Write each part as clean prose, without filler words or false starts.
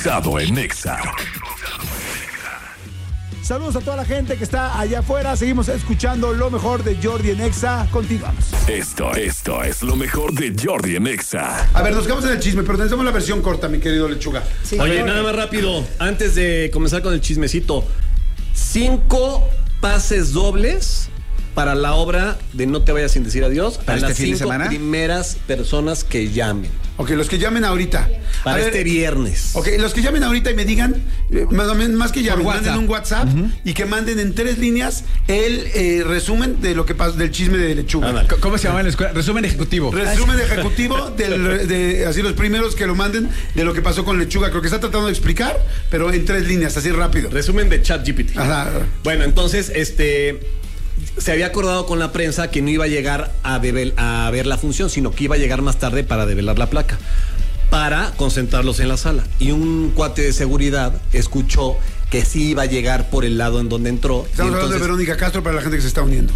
Enrolado en Exa. Saludos a toda la gente que está allá afuera. Seguimos escuchando lo mejor de Jordi en Exa. Continuamos. Esto es lo mejor de Jordi en Exa. A ver, nos quedamos en el chisme, pero necesitamos la versión corta, mi querido Lechuga. Sí, oye, nada más rápido, antes de comenzar con el chismecito. 5 pases dobles para la obra de No te vayas sin decir adiós para las este fin de 5 semana. Primeras personas que llamen. Ok, los que llamen ahorita. Para este viernes. Ok, los que llamen ahorita y me digan, más que llamen, manden un WhatsApp y que manden en 3 líneas el resumen de lo que pasó, del chisme de Lechuga. ¿Cómo se llama en la escuela? Resumen ejecutivo. Resumen ejecutivo de así los primeros que lo manden de lo que pasó con Lechuga. Creo que está tratando de explicar, pero en 3 líneas, así rápido. Resumen de ChatGPT. Ajá. Bueno, entonces, se había acordado con la prensa que no iba a llegar a ver la función, sino que iba a llegar más tarde para develar la placa, para concentrarlos en la sala. Y un cuate de seguridad escuchó que sí iba a llegar por el lado en donde entró. Estamos hablando de Verónica Castro para la gente que se está uniendo.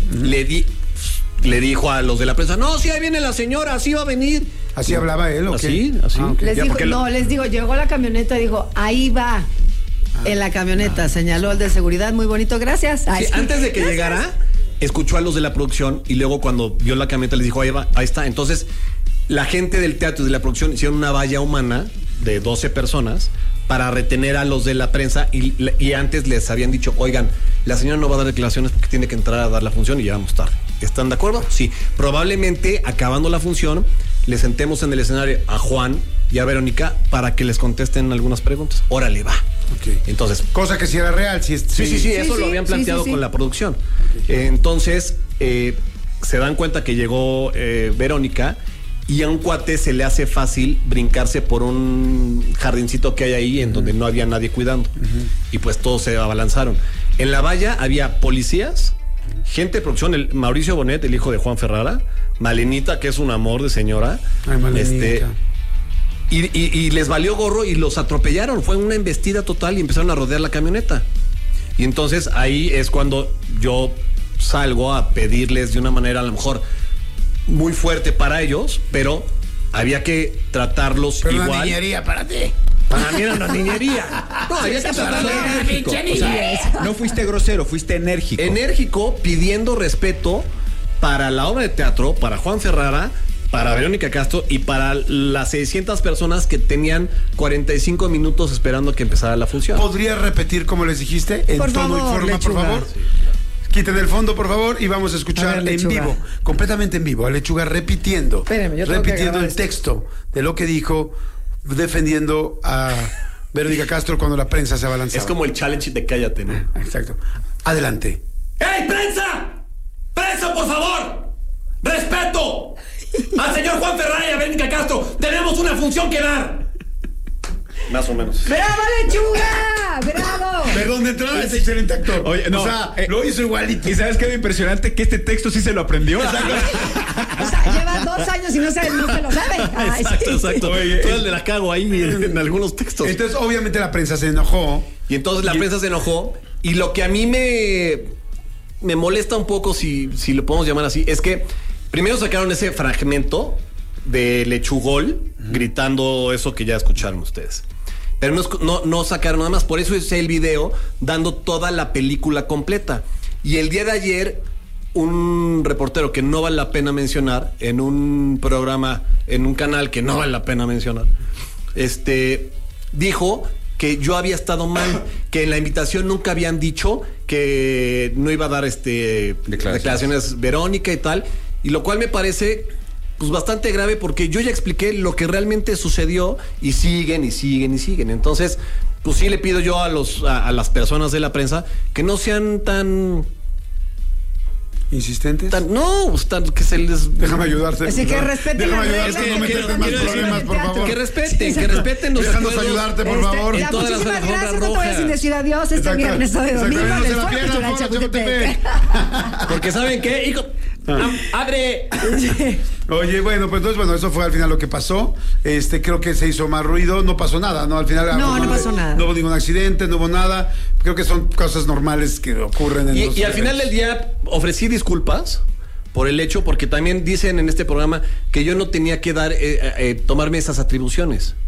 Le dijo a los de la prensa, no, sí, ahí viene la señora, así va a venir. ¿Así hablaba él o qué? Así. Okay. Les digo, llegó la camioneta y dijo, ahí va. En la camioneta, señaló el de seguridad, muy bonito, gracias. Sí, antes de que llegara, escuchó a los de la producción y luego cuando vio la camioneta les dijo, ahí va, ahí está. Entonces, la gente del teatro y de la producción hicieron una valla humana de 12 personas para retener a los de la prensa y antes les habían dicho, oigan, la señora no va a dar declaraciones porque tiene que entrar a dar la función y llegamos tarde. ¿Están de acuerdo? Sí. Probablemente, acabando la función, les sentemos en el escenario a Juan y a Verónica para que les contesten algunas preguntas. Órale, va. Okay. Entonces, cosa que si era real, sí, eso lo habían planteado con la producción. Okay. Entonces, se dan cuenta que llegó Verónica y a un cuate se le hace fácil brincarse por un jardincito que hay ahí en donde no había nadie cuidando. Y pues todos se abalanzaron. En la valla había policías, gente de producción, el Mauricio Bonet, el hijo de Juan Ferrara, Malenita, que es un amor de señora. Ay, Malenita. Y les valió gorro y los atropellaron. Fue una embestida total y empezaron a rodear la camioneta. Y entonces ahí es cuando yo salgo a pedirles de una manera a lo mejor muy fuerte para ellos, pero había que tratarlos igual. Una niñería para ti. Para mí era una niñería. No, había que tratarlos enérgico. O sea, no fuiste grosero, fuiste enérgico. Enérgico, pidiendo respeto para la obra de teatro, para Juan Ferrara, para Verónica Castro y para las 600 personas que tenían 45 minutos esperando que empezara la función. ¿Podrías repetir como les dijiste? En por tono favor, y forma, Lechuga. por favor. Sí. Quiten el fondo, por favor, y vamos a escuchar en vivo, completamente en vivo, a Lechuga repitiendo el texto de lo que dijo, defendiendo a Verónica Castro cuando la prensa se abalanzaba. Es como el challenge de cállate, ¿no? Exacto. Adelante. ¡Ey, prensa! ¡Prensa, por favor! ¡Respeto! Al señor Juan Ferrara y a Verónica Castro. Tenemos una función que dar. Más o menos. ¡Bravo, Lechuga! ¡Bravo! Perdón, de entrada es excelente actor. Oye, no, o sea, lo hizo igualito. ¿Y sabes qué es lo impresionante? Que este texto sí se lo aprendió. O sea, lleva 2 años y no se lo sabe. Ay, Exacto. Oye, Todo el de la cago ahí en algunos textos. Entonces, obviamente, la prensa se enojó. Y entonces la prensa se enojó. Y lo que a mí me molesta un poco, si lo podemos llamar así, es que primero sacaron ese fragmento de Lechugol gritando eso que ya escucharon ustedes. Pero no sacaron nada más. Por eso hice el video dando toda la película completa. Y el día de ayer, un reportero que no vale la pena mencionar, en un programa, en un canal que no vale la pena mencionar, dijo que yo había estado mal, que en la invitación nunca habían dicho que no iba a dar declaraciones Verónica y tal, y lo cual me parece pues bastante grave porque yo ya expliqué lo que realmente sucedió y siguen. Entonces, pues sí le pido yo a las personas de la prensa que no sean tan ¿insistentes? Que se les... Déjame ayudarte. Así que respeten. Déjame ayudarte, no meterte en más problemas, por favor. Que respeten los Déjanos ayudarte, por favor. En todas las muchísimas gracias, alfombras no te voy a sin decir adiós este viernes o de domingo en el Foro Cultural Chapultepec. Porque ¿saben qué? Hijo, ¡abre! Oye, bueno, pues entonces, eso fue al final lo que pasó. Creo que se hizo más ruido, no pasó nada, ¿no? Al final no pasó nada. No hubo ningún accidente, no hubo nada. Creo que son cosas normales que ocurren en y al final del día ofrecí disculpas por el hecho, porque también dicen en este programa que yo no tenía que tomarme esas atribuciones.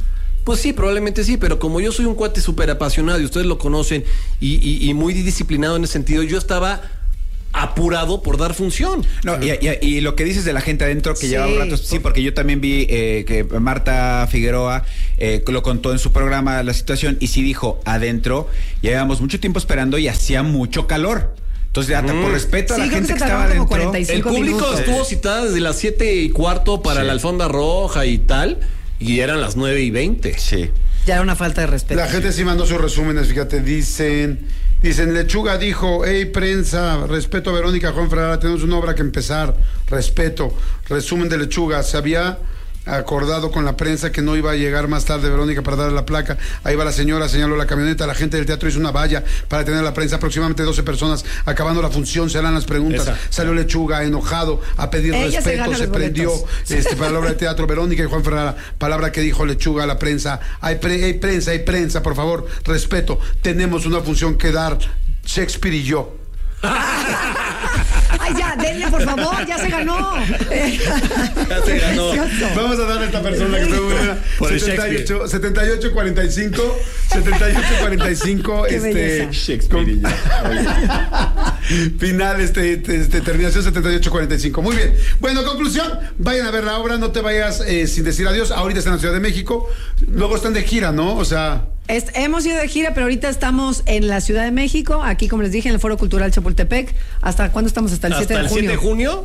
Pues sí, probablemente sí, pero como yo soy un cuate súper apasionado y ustedes lo conocen y muy disciplinado en ese sentido, yo estaba apurado por dar función. No, y lo que dices de la gente adentro que lleva un rato, sí, porque yo también vi que Marta Figueroa lo contó en su programa la situación y sí dijo, adentro llevábamos mucho tiempo esperando y hacía mucho calor. Entonces, hasta por respeto a la gente que estaba adentro, el público estuvo citada desde las 7:15 para la alfombra roja y tal, y eran las 9:20. Sí. Ya era una falta de respeto. La gente sí mandó sus resúmenes, fíjate, dicen, Lechuga dijo, hey, prensa, respeto a Verónica Juan Ferrara, tenemos una obra que empezar, respeto, resumen de Lechuga, se había acordado con la prensa que no iba a llegar más tarde Verónica para darle la placa, ahí va la señora, señaló la camioneta, la gente del teatro hizo una valla para tener a la prensa, aproximadamente 12 personas, acabando la función, serán las preguntas. Exacto. Salió Lechuga enojado a pedir respeto, se prendió para la obra de teatro, Verónica y Juan Ferrara, palabra que dijo Lechuga a la prensa, hay prensa, por favor, respeto, tenemos una función que dar, Shakespeare y yo. Ay, ya, denle, por favor, ya se ganó. Ya se ganó. Vamos a darle a esta persona que está muy buena. 78-45. Shakespeare. Final, terminación 78-45. Muy bien. Bueno, conclusión, vayan a ver la obra, no te vayas sin decir adiós. Ahorita están en la Ciudad de México, luego están de gira, ¿no? O sea... Hemos ido de gira, pero ahorita estamos en la Ciudad de México, aquí como les dije, en el Foro Cultural Chapultepec. ¿Hasta cuándo estamos? Hasta el 7 de junio. Hasta el 7 de junio,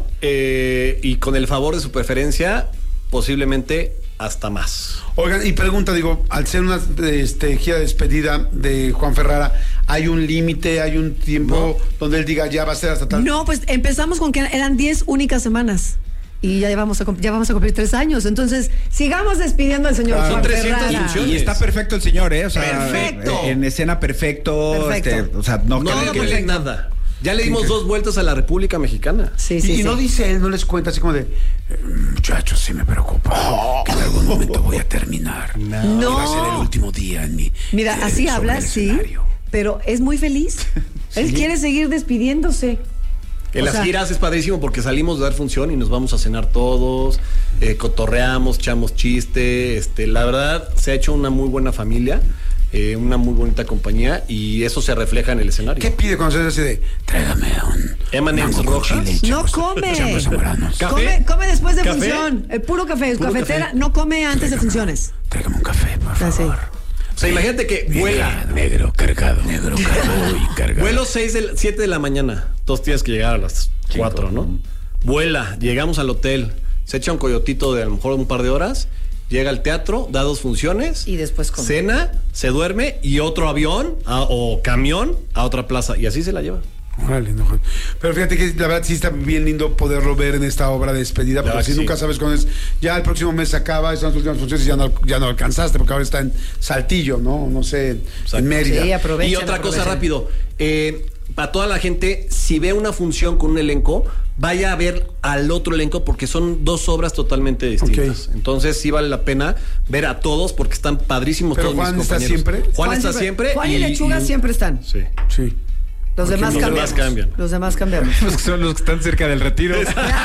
y con el favor de su preferencia, posiblemente hasta más. Oigan, y pregunta, digo, al ser una gira de despedida de Juan Ferrara, ¿hay un límite, hay un tiempo donde él diga ya va a ser hasta tal? No, pues empezamos con que eran 10 únicas semanas. Y ya vamos a cumplir 3 años. Entonces, sigamos despidiendo al señor Juan Ferrara. Y está perfecto el señor, ¿eh? O sea, perfecto. En escena perfecto. Perfecto. O sea, no le nada. Ya le dimos 2 vueltas a la República Mexicana. Sí. Y no dice él, no les cuenta así como de, muchachos, sí me preocupa que en algún momento voy a terminar. No. Va a ser el último día en mi... Mira, así habla, sí, pero es muy feliz. Él quiere seguir despidiéndose. En las giras es padrísimo porque salimos de dar función y nos vamos a cenar todos, cotorreamos, echamos chiste, la verdad se ha hecho una muy buena familia, una muy bonita compañía y eso se refleja en el escenario. ¿Qué pide cuando se hace así de, tráigame un M&M's rojas? No come. Come después de función, el puro café, cafetera, no come antes de funciones. Tráigame un café, por favor. O sea, imagínate que vuela. Negro cargado y cargado. Vuelo 7 de la mañana. Todos tienes que llegar a las 4, ¿no? Vuela, llegamos al hotel, se echa un coyotito de a lo mejor un par de horas, llega al teatro, da 2 funciones. Y después come. Cena, se duerme y otro avión o camión a otra plaza. Y así se la lleva. Órale, no. Pero fíjate que la verdad sí está bien lindo poderlo ver en esta obra de despedida, porque así nunca sabes cuándo es. Ya el próximo mes se acaba, están las últimas funciones y ya no alcanzaste, porque ahora está en Saltillo, ¿no? No sé, en Mérida. Sí, aprovechen, y otra cosa rápido, para toda la gente, si ve una función con un elenco, vaya a ver al otro elenco porque son 2 obras totalmente distintas. Okay. Entonces sí vale la pena ver a todos porque están padrísimos. Pero todos Juan mis está siempre. Juan está siempre. Juan y Lechuga siempre están. Sí. Los demás cambian. Los demás cambiamos. Son los que están cerca del retiro.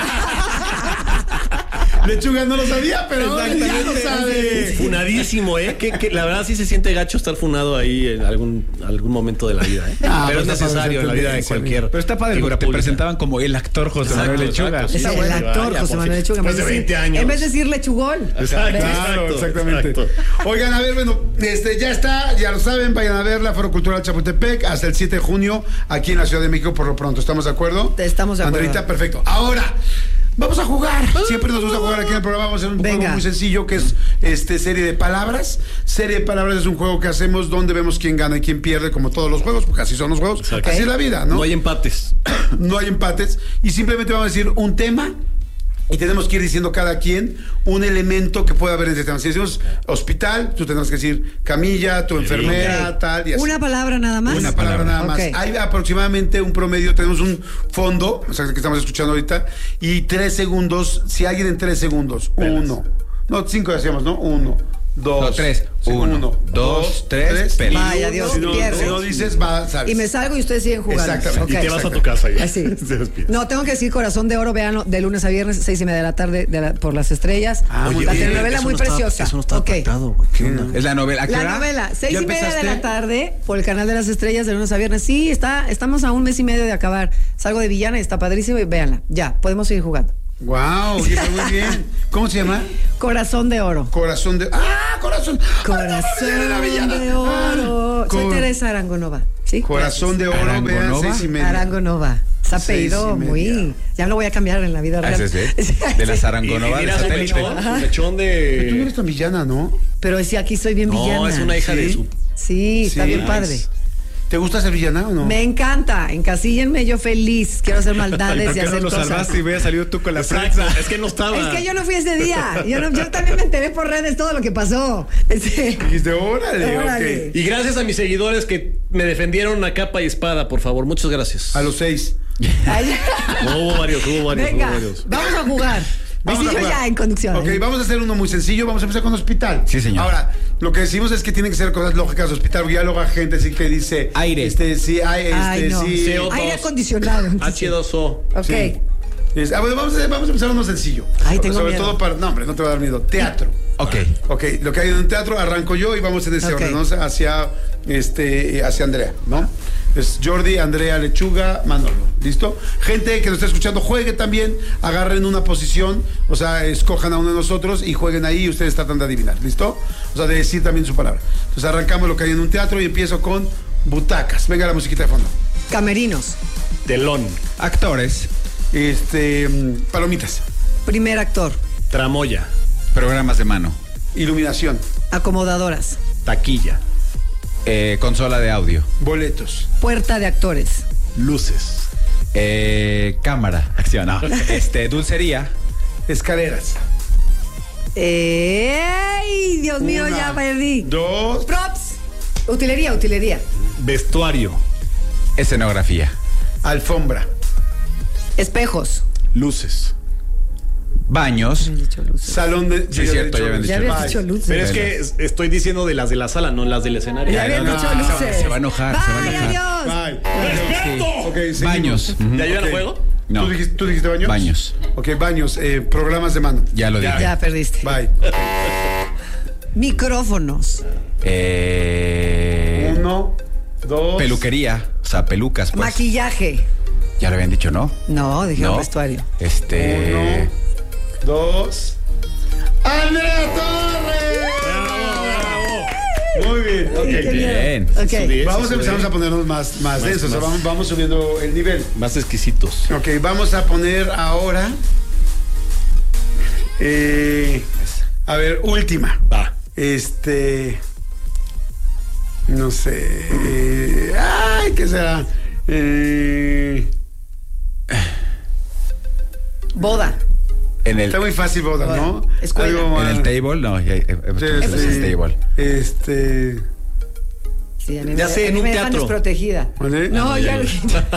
Lechuga no lo sabía, pero ya lo sabe. Funadísimo, que la verdad sí se siente gacho estar funado ahí en algún momento de la vida, pero es necesario en la vida de cualquier. Pero está padre porque te presentaban como el actor José Manuel Lechuga. Es el actor José Manuel Lechuga. Después de 20 años. En vez de decir Lechugol. Claro, exactamente. Oigan, a ver, bueno, ya está, ya lo saben, vayan a ver la Foro Cultural Chapultepec hasta el 7 de junio aquí en la Ciudad de México por lo pronto. ¿Estamos de acuerdo? Estamos de acuerdo. Andreita, perfecto. Ahora vamos a jugar. Siempre nos gusta jugar aquí en el programa. Vamos a hacer un juego muy sencillo que es serie de palabras. Serie de palabras es un juego que hacemos donde vemos quién gana y quién pierde, como todos los juegos, porque así son los juegos. Okay. Así es la vida, ¿no? No hay empates. No hay empates. Y simplemente vamos a decir un tema y tenemos que ir diciendo cada quien un elemento que pueda haber en este tema. Si decimos hospital, tú tendrás que decir camilla, tu enfermera, tal y así. ¿Una palabra nada más? Una palabra nada más. Hay aproximadamente un promedio, tenemos un fondo, o sea, que estamos escuchando ahorita, y 3 segundos, si alguien en 3 segundos, 1, no, 5 decíamos, ¿no? 1, 2, 3. 1, 2, 3, pela. Vaya, Dios, Si no pierdes. dices, sabes. Y me salgo y ustedes siguen jugando. Exactamente. Ok. Y te vas a tu casa ya. Así. No, tengo que decir Corazón de Oro, véanlo de lunes a viernes, 6:30 de la tarde, por Las Estrellas. Oye, la oye, telenovela eso muy no está- preciosa. Eso no está Ok. pactado, güey. ¿Qué onda? Es la novela. ¿A qué La hora? novela, 6:30 de empezaste? la tarde, por el canal de Las Estrellas, de lunes a viernes. Sí, estamos a un mes y medio de acabar. Salgo de villana y está padrísimo y véanla. Ya, podemos seguir jugando. Wow, oye, pero muy bien. ¿Cómo se llama? Corazón de Oro. Corazón de. ¡Ah! Corazón. Corazón de Oro. Soy Teresa Arangonova. ¿Sí? Corazón de Oro, vean, Arangonova. 6:30. Arangonova. Se ha apellido 6:30. muy. Ya lo voy a cambiar en la vida real. Ese es de las Arangonova de Mira su satélite. mechón, su mechón Pero tú no de... eres tan villana, ¿no? Pero sí, aquí soy bien villana. No, es una hija ¿Sí? de su... Sí, está Sí, bien nice. padre. ¿Te gusta ser villana o no? Me encanta. Encasíllenme, yo feliz. Quiero hacer maldades y hacer cosas. y hubiera salido tú con la Exacto, es que no estaba. Es que yo no fui ese día. Yo también me enteré por redes todo lo que pasó. Dijiste, órale, Órale. ok. Y gracias a mis seguidores que me defendieron a capa y espada, por favor. Muchas gracias. A los 6. Ay, No, hubo varios. venga, Hubo varios. vamos a jugar. Vamos Así a yo jugar. ya en conducción. Ok, vamos a hacer uno muy sencillo. Vamos a empezar con hospital. Sí, señor. Ahora, lo que decimos es que tienen que ser cosas lógicas de hospital. Porque ya luego hay gente sí que dice. Aire. Sí, Ay, no. sí. CO2. Aire acondicionado. entonces. H2O. Ok. Sí. Bueno, vamos a empezar uno sencillo. Ay, tengo Sobre miedo. todo para. No, hombre, no te va a dar miedo. Teatro. Ok. Ok, lo que hay en un teatro arranco yo y vamos en ese Ok. orden, ¿no? hacia Andrea, ¿no? Es Jordi, Andrea, Lechuga, Manolo. ¿Listo? Gente que nos está escuchando, juegue también, agarren una posición, o sea, escojan a uno de nosotros y jueguen ahí y ustedes tratan de adivinar. ¿Listo? O sea, de decir también su palabra. Entonces arrancamos lo que hay en un teatro y empiezo con butacas. Venga la musiquita de fondo. Camerinos. Telón. Actores. Palomitas. Primer actor. Tramoya. Programas de mano. Iluminación. Acomodadoras. Taquilla. Consola de audio. Boletos. Puerta de actores. Luces. Cámara. Acción. No. Dulcería. Escaleras. ¡Ey! Dios mío, Una, ya perdí. 2. Props. Utilería. Vestuario. Escenografía. Alfombra. Espejos. Luces. Baños. He dicho luces. Salón de. Sí, cierto, ya habían Ya dicho. habías dicho luces. Pero es que estoy diciendo de las de la sala, no las del escenario. Ya habían no, dicho no, luces. se va a enojar, se va a Bye, enojar. adiós. Bye. Ok, seguimos. Baños. ¿Ya ayudan Ok. a juego? No. ¿Tú dijiste baños? Baños. Ok, baños. Programas de mano. Ya lo dije. Ya perdiste. Bye. Micrófonos. 1, 2. Peluquería. O sea, pelucas, pues. Maquillaje. Ya lo habían dicho, ¿no? No, dijeron No. vestuario. 1, 2. ¡Andrea Torres! Muy bien, ok. Qué miedo. Bien. Ok. Vamos a empezar a ponernos más densos, o sea, vamos subiendo el nivel. Más exquisitos. Ok, vamos a poner ahora. A ver, última. Va. No sé. Ay, ¿qué será? Boda. En el, Está muy fácil, boda, ¿no? Escuela. Algo en el más. table, no. Es table. Sí, a mí Ya me, sé, a en mí un me dejan teatro. desprotegida. ¿Vale? No, ya lo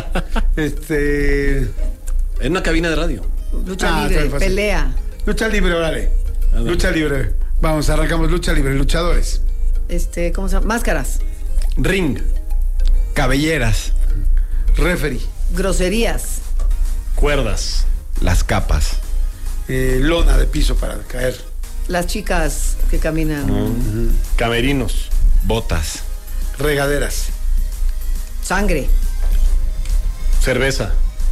En una cabina de radio. Lucha está libre, muy fácil. pelea. Lucha libre, órale. Ándale. Lucha libre. Vamos, arrancamos lucha libre. Luchadores. ¿Cómo se llama? Máscaras. Ring. Cabelleras. Referee. Groserías. Cuerdas. Las capas. Lona de piso para caer. Las chicas que caminan. Camerinos. Botas. Regaderas. Sangre. Cerveza.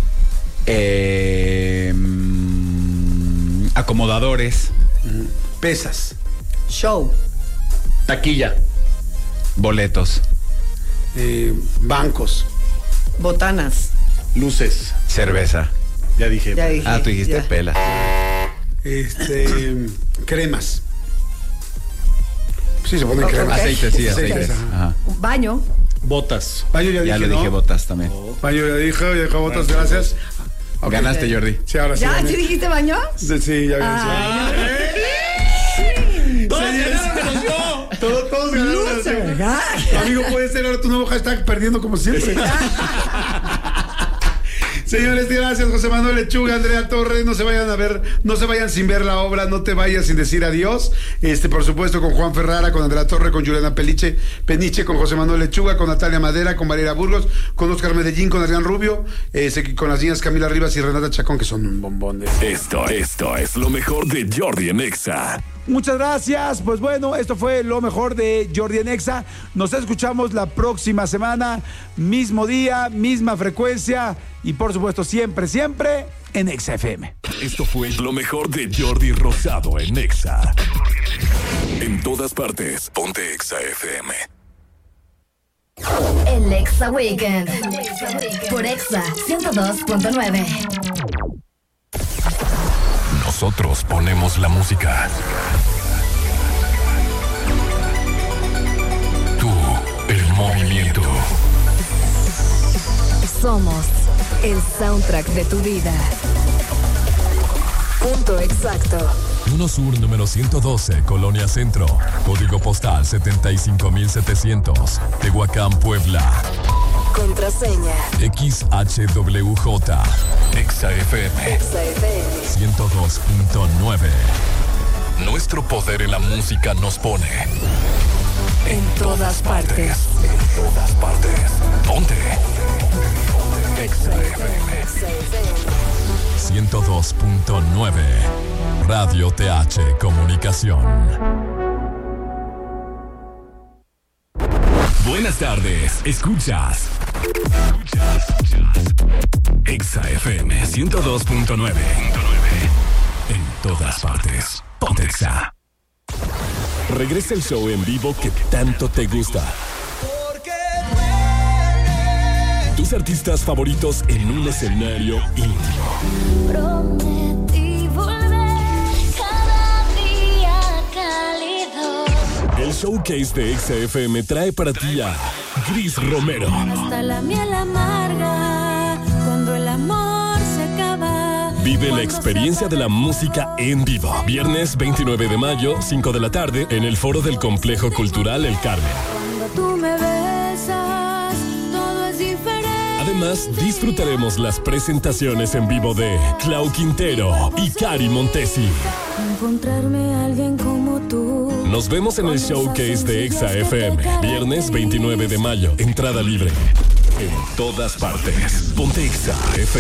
Acomodadores. Pesas. Show. Taquilla. Boletos. Bancos. Botanas. Luces. Cerveza. Ya dije. Ya dije. Ah, tú dijiste ya. pela. Cremas. Sí, se ponen Ok. cremas. Aceite, sí, Aceite, aceite. ajá. Ajá. Un baño. Botas. Baño Ya dije, lo dije, ¿no? botas también. Baño ya dijo botas, gracias. Ok. Ganaste, Jordi. Sí, ahora sí. ¿Ya? gané. ¿Sí dijiste baño? Sí, ya gané. Todos ganaron. Amigo, puede ser ahora tu nuevo hashtag perdiendo como siempre. Señores, gracias, José Manuel Lechuga, Andrea Torres. No se vayan sin ver la obra, no te vayas sin decir adiós. Por supuesto, con Juan Ferrara, con Andrea Torres, con Juliana Peniche, con José Manuel Lechuga, con Natalia Madera, con Valeria Burgos, con Oscar Medellín, con Adrián Rubio, con las niñas Camila Rivas y Renata Chacón, que son un bombón de... Esto es lo mejor de Jordi en Exa. Muchas gracias. Pues bueno, esto fue lo mejor de Jordi en Exa. Nos escuchamos la próxima semana, mismo día, misma frecuencia y por supuesto siempre en Exa FM. Esto fue lo mejor de Jordi Rosado en Exa. En todas partes, ponte Exa FM. El Exa Weekend por Exa 102.9. Nosotros ponemos la música. Tú, el movimiento. Somos el soundtrack de tu vida. Punto exacto. 1 Sur número 112, Colonia Centro. Código postal 75700. Tehuacán, Puebla. Contraseña XHWJ. Exa FM. 102.9. Nuestro poder en la música nos pone en todas partes. En todas partes. Ponte Exa FM. 102.9. Radio TH Comunicación. Buenas tardes, escuchas Exa FM 102.9. En todas partes, ponte Exa. Regresa el show en vivo que tanto te gusta. Tus artistas favoritos en un escenario íntimo. Prometí volver cada día cálido. El showcase de Exa FM trae para ti a Gris Romero. Hasta la miel amarga, cuando el amor se acaba. Vive la experiencia de la música en vivo. Viernes 29 de mayo, 5 de la tarde, en el foro del Complejo Cultural El Carmen. Cuando tú me besas, todo es diferente. Además, disfrutaremos las presentaciones en vivo de Clau Quintero y Cari Montesi. Encontrarme a alguien como tú. Nos vemos en el showcase de Exa FM, viernes 29 de mayo, entrada libre. En todas partes, ponte Exa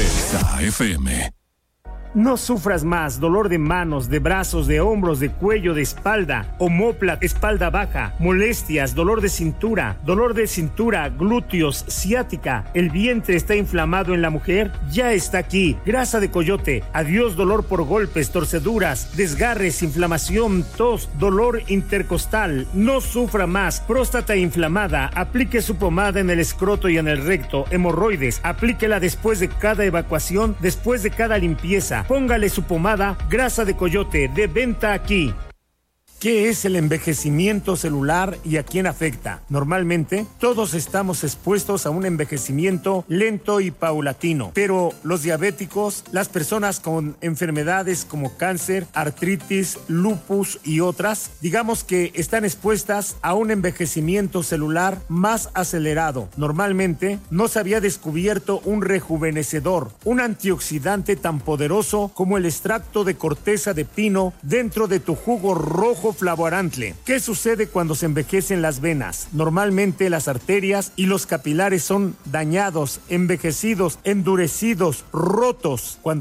FM. No sufras más dolor de manos, de brazos, de hombros, de cuello, de espalda, omóplata, espalda baja, molestias, dolor de cintura, glúteos, ciática, el vientre está inflamado en la mujer, ya está aquí. Grasa de coyote, adiós dolor por golpes, torceduras, desgarres, inflamación, tos, dolor intercostal. No sufra más. Próstata inflamada, aplique su pomada en el escroto y en el recto. Hemorroides, aplíquela después de cada evacuación, después de cada limpieza. Póngale su pomada Grasa de Coyote, de venta aquí. ¿Qué es el envejecimiento celular y a quién afecta? Normalmente, todos estamos expuestos a un envejecimiento lento y paulatino, pero los diabéticos, las personas con enfermedades como cáncer, artritis, lupus y otras, digamos que están expuestas a un envejecimiento celular más acelerado. Normalmente, no se había descubierto un rejuvenecedor, un antioxidante tan poderoso como el extracto de corteza de pino dentro de tu jugo rojo flavorantle. ¿Qué sucede cuando se envejecen las venas? Normalmente las arterias y los capilares son dañados, envejecidos, endurecidos, rotos. Cuando